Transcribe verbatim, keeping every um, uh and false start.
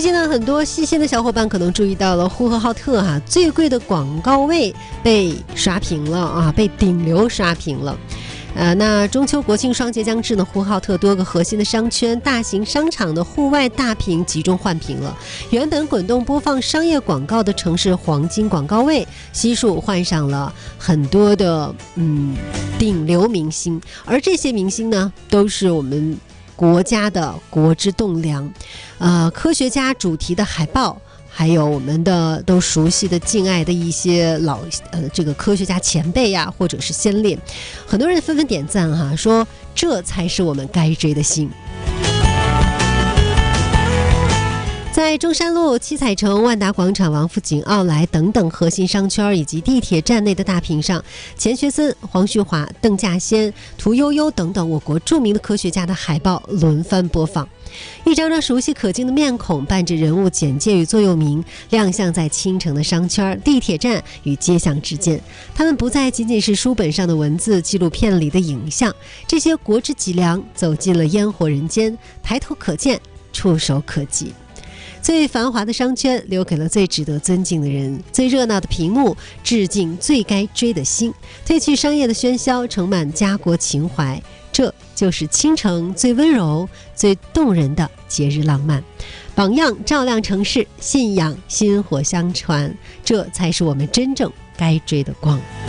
近呢，很多细心的小伙伴可能注意到了呼和浩特哈、啊、最贵的广告位被刷屏了啊，被顶流刷屏了。呃，那中秋国庆双节将至呢，呼和浩特多个核心的商圈、大型商场的户外大屏集中换屏了。原本滚动播放商业广告的城市黄金广告位，悉数换上了很多的嗯顶流明星，而这些明星呢，都是我们国家的国之栋梁，呃，科学家主题的海报。还有我们的都熟悉的敬爱的一些老呃这个科学家前辈呀、啊，或者是先烈，很多人纷纷点赞哈、啊，说这才是我们该追的星。在中山路、七彩城、万达广场、王府井、奥莱等等核心商圈以及地铁站内的大屏上，钱学森、黄旭华、邓稼先、屠呦呦等等我国著名的科学家的海报轮番播放。一张张熟悉可敬的面孔伴着人物简介与座右铭亮相在倾城的商圈、地铁站与街巷之间，他们不再仅仅是书本上的文字、纪录片里的影像，这些国之脊梁走进了烟火人间，抬头可见，触手可及。最繁华的商圈留给了最值得尊敬的人，最热闹的屏幕致敬最该追的星，褪去商业的喧嚣，盛满家国情怀，这就是倾城最温柔最动人的节日浪漫。榜样照亮城市，信仰薪火相传，这才是我们真正该追的光。